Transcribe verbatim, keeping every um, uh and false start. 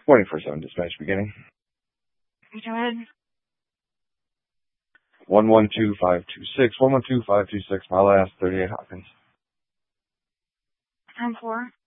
twenty-four seven dispatch beginning. Go ahead. one one two five two six, one one two five two six, my last, thirty-eight Hopkins. Time four.